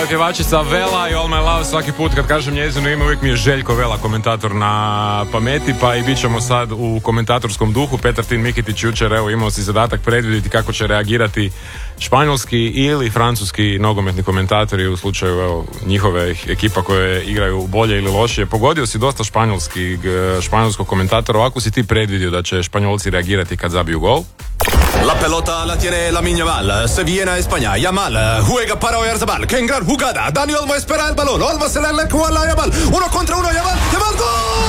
je pjevačica Vela i All My Love. Svaki put kad kažem njezino ime uvijek mi je Željko Vela komentator na pameti, pa i bit ćemo sad u komentatorskom duhu. Petar Tin Mikitić jučer imao si zadatak predvidjeti kako će reagirati španjolski ili francuski nogometni komentatori u slučaju njihove ekipa koje igraju bolje ili lošije. Pogodio si dosta španjolskog komentatora. Ovako si ti predvidio da će Španjolci reagirati kad zabiju gol? La pelota la tiene Lamine Yamal, se viene a España, Yamal juega para Oyarzabal, que en gran jugada, Dani Olmo espera el balón, Olmo se le cuela a Yamal, 1-1, Yamal, gol!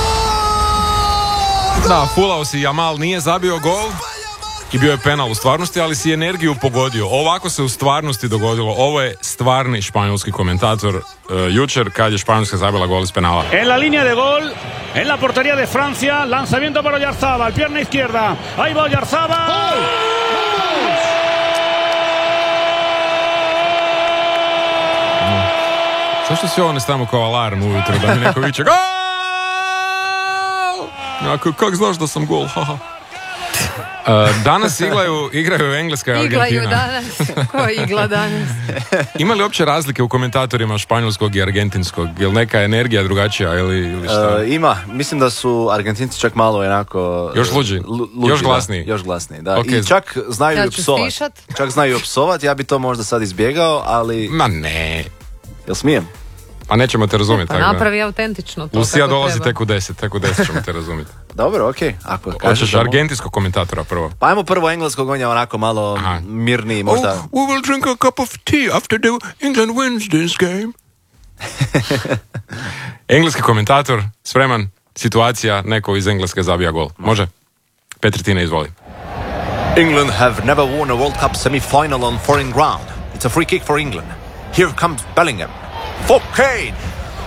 Da, fulao si, Yamal nije zabio gol i bio je penal u stvarnosti, ali si energiju pogodio. Ovako se u stvarnosti dogodilo. Ovo je stvarni španjolski komentator jučer kad je Španjolska zabila gol iz penala. En la línea de gol, en la portería de Francia, lanzamiento para Oyarzabal, pierna izquierda, ahí va Oyarzabal. Zašto si ovo ne stavimo kao alarm ujutro da mi neko viče gol? Kako znaš da sam gol? Haha. Danas igraju Engleska i Argentina. Iglaju danas. Ko igla danas? Ima li uopće razlike u komentatorima španjolskog i argentinskog? Je li neka energija drugačija ili šta? Ima. Mislim da su Argentinci čak malo onako... Još luđi? Još glasniji? Da, još glasniji, da. Okay. I čak znaju psovat. Čak znaju psovat. Ja bi to možda sad izbjegao, ali... Ma ne. Jel smijem? Pa nećemo te razumjeti. Pa napravi autentično to. Lucija dolazi tek u 10 ćemo te razumjeti. Dobro, okej. Hoćeš argentinskog komentatora prvo? Pa ajmo prvo engleskog, on je onako malo mirniji možda. Oh, we will drink a cup of tea after the England wins this game. Engleski komentator, spreman, situacija, neko iz Engleske zabija gol. Može? Petritina, izvoli. England have never won a World Cup semi-final on foreign ground. It's a free kick for England. Here comes Bellingham. For Kane.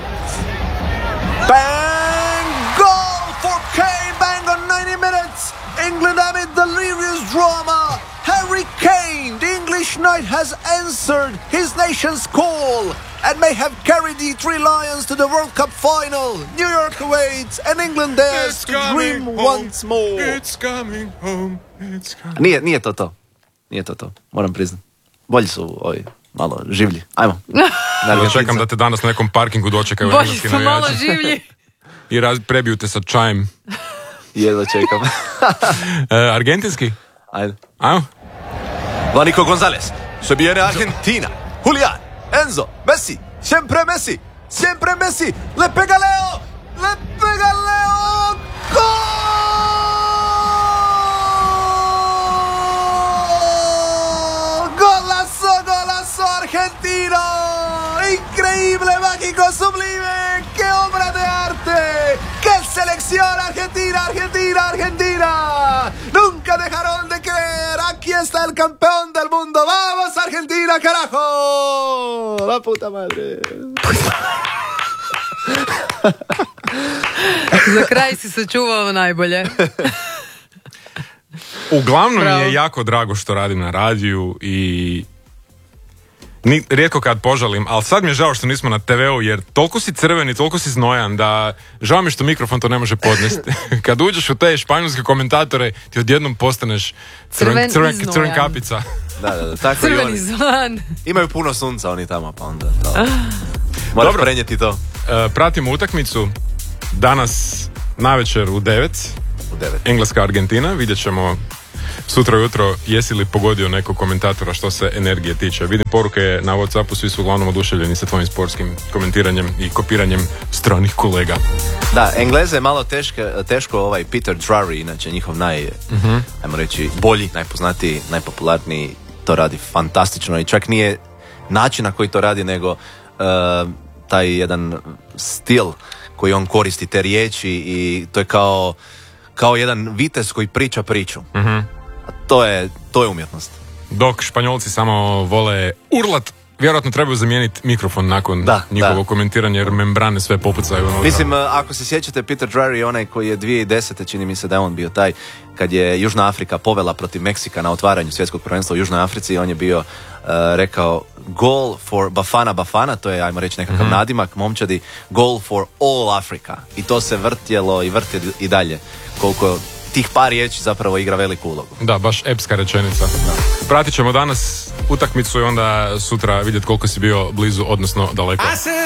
Bang! Goal for Kane! Bang on 90 minutes! England amid delirious drama! Harry Kane, the English knight, has answered his nation's call and may have carried the Three Lions to the World Cup final. New York awaits and England dares to dream once more. It's coming home. It's coming. Nije to. Nije to. Moram priznati. Bolji su ovi. Malo življi. Ajmo. Ja čekam da te danas na nekom parkingu dočekaju engleski navijači. Bolji su malo življi. I prebiju te sa čajem. Jedva čekam. Argentinski? Ajde. Ajmo. Va Nico González. Se viene Argentina. Julián. Enzo. Messi. Siempre Messi. Siempre Messi. Le pega Leo. Le pega Leo. Gol! Argentino, increíble, mágico, sublime, qué obra de arte, qué selección Argentina, nunca dejaron de creer, aquí está el campeón del mundo, vamos Argentina, carajo, la puta madre. Za kraj si sačuvao najbolje. Uglavnom mi je jako drago što radim na radiju i rijetko kad požalim, ali sad mi je žao što nismo na TV-u jer toliko si crveni, toliko si znojan da žao mi što mikrofon to ne može podnesti. Kad uđeš u te španjolske komentatore ti odjednom postaneš crven kapica. Da, tako crveni i oni. zvan. Imaju puno sunca oni tamo, pa onda to. Moraš prenijeti to. Pratimo utakmicu danas navečer u 9. Engleska Argentina, vidjet ćemo sutra ujutro jesi li pogodio nekog komentatora što se energije tiče. Vidim poruke na WhatsAppu, svi su uglavnom oduševljeni sa tvojim sportskim komentiranjem i kopiranjem stranih kolega. Da, Engleze je malo teško Peter Drury, inače njihov ajmo reći, bolji, najpoznatiji, najpopularniji, to radi fantastično i čak nije način na koji to radi, nego taj jedan stil koji on koristi, te riječi i to je kao jedan vitez koji priča priču. To je umjetnost. Dok Španjolci samo vole urlat, vjerojatno trebaju zamijeniti mikrofon nakon njihovog komentiranja jer membrane sve popucaju unutra. Mislim, ako se sjećate Peter Drury, onaj koji je 2010. čini mi se da je on bio taj, kad je Južna Afrika povela protiv Meksika na otvaranju svjetskog prvenstva u Južnoj Africi i on je bio rekao goal for Bafana, to je, ajmo reći, nekakav nadimak momčadi, goal for all Africa. I to se vrtjelo i vrti i dalje. Koliko tih par riječi zapravo igra veliku ulogu. Da, baš epska rečenica. Pratit ćemo danas utakmicu i onda sutra vidjeti koliko si bio blizu, odnosno daleko.